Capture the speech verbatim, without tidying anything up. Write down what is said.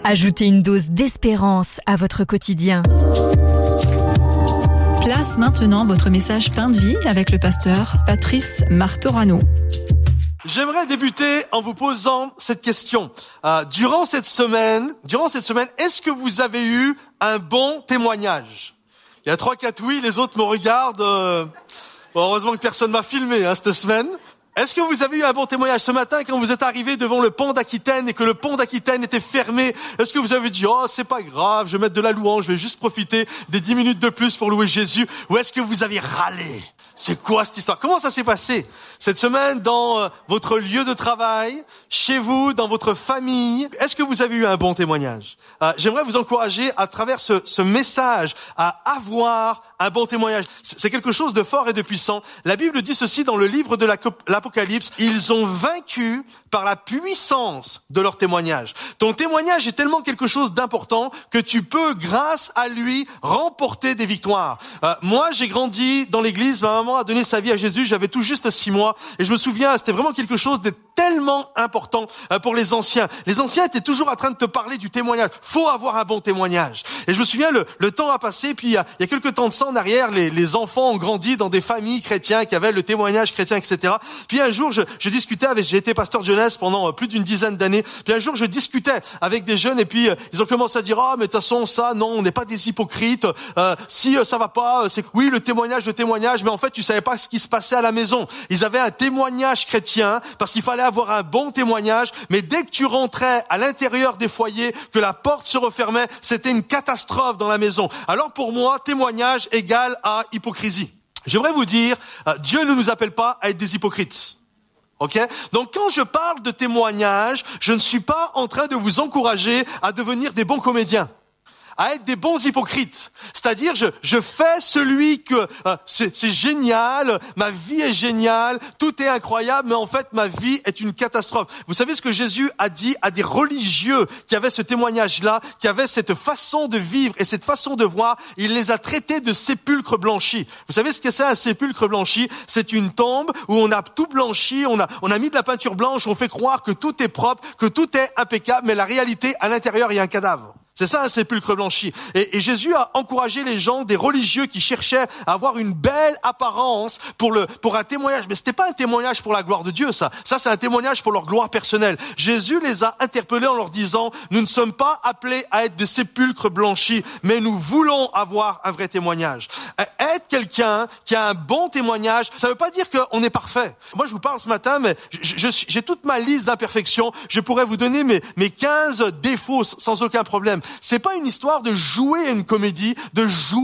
Ajoutez une dose d'espérance à votre quotidien. Place maintenant votre message Pain de vie avec le pasteur Patrice Martorano. J'aimerais débuter en vous posant cette question. Euh, durant cette semaine, durant cette semaine, est-ce que vous avez eu un bon témoignage? Il y a trois, quatre oui, les autres me regardent. Euh... Bon, heureusement que personne m'a filmé hein, cette semaine. Est-ce que vous avez eu un bon témoignage ce matin quand vous êtes arrivé devant le pont d'Aquitaine et que le pont d'Aquitaine était fermé? Est-ce que vous avez dit, oh, c'est pas grave, je vais mettre de la louange, je vais juste profiter des dix minutes de plus pour louer Jésus? Ou est-ce que vous avez râlé? C'est quoi cette histoire? Comment ça s'est passé cette semaine dans euh, votre lieu de travail, chez vous, dans votre famille? Est-ce que vous avez eu un bon témoignage? euh, J'aimerais vous encourager à travers ce, ce message à avoir un bon témoignage. C'est quelque chose de fort et de puissant. La Bible dit ceci dans le livre de l'Apocalypse. Ils ont vaincu par la puissance de leur témoignage. Ton témoignage est tellement quelque chose d'important que tu peux, grâce à lui, remporter des victoires. Euh, moi, j'ai grandi dans l'église. Ma maman a donné sa vie à Jésus. J'avais tout juste six mois. Et je me souviens, c'était vraiment quelque chose de tellement important pour les anciens. Les anciens étaient toujours en train de te parler du témoignage. Faut avoir un bon témoignage. Et je me souviens, le, le temps a passé. Puis il y a, il y a quelques temps de ça en arrière, les, les enfants ont grandi dans des familles chrétiennes qui avaient le témoignage chrétien, et cetera. Puis un jour, je, je discutais avec, j'ai été pasteur de jeunesse pendant plus d'une dizaine d'années. Puis un jour, je discutais avec des jeunes et puis euh, ils ont commencé à dire, ah, mais de toute façon, ça, non, on n'est pas des hypocrites. Euh, si euh, ça va pas, c'est oui, le témoignage, le témoignage, mais en fait, tu savais pas ce qui se passait à la maison. Ils avaient un témoignage chrétien parce qu'il fallait avoir un bon témoignage, mais dès que tu rentrais à l'intérieur des foyers, que la porte se refermait, c'était une catastrophe dans la maison. Alors pour moi, témoignage égale à hypocrisie. J'aimerais vous dire, euh, Dieu ne nous appelle pas à être des hypocrites. Ok? Donc quand je parle de témoignage, je ne suis pas en train de vous encourager à devenir des bons comédiens, à être des bons hypocrites. C'est-à-dire, je, je fais celui que euh, c'est, c'est génial, ma vie est géniale, tout est incroyable, mais en fait, ma vie est une catastrophe. Vous savez ce que Jésus a dit à des religieux qui avaient ce témoignage-là, qui avaient cette façon de vivre et cette façon de voir? Il les a traités de sépulcres blanchis. Vous savez ce que c'est un sépulcre blanchi? C'est une tombe où on a tout blanchi, on a, on a mis de la peinture blanche, on fait croire que tout est propre, que tout est impeccable, mais la réalité, à l'intérieur, il y a un cadavre. C'est ça un sépulcre blanchi. Et, et Jésus a encouragé les gens, des religieux qui cherchaient à avoir une belle apparence pour le pour un témoignage. Mais c'était pas un témoignage pour la gloire de Dieu, ça. Ça, c'est un témoignage pour leur gloire personnelle. Jésus les a interpellés en leur disant, nous ne sommes pas appelés à être des sépulcres blanchis, mais nous voulons avoir un vrai témoignage. Être quelqu'un qui a un bon témoignage, ça veut pas dire qu'on est parfait. Moi, je vous parle ce matin, mais je, je, j'ai toute ma liste d'imperfections. Je pourrais vous donner mes, mes quinze défauts sans aucun problème. C'est pas une histoire de jouer à une comédie, de jouer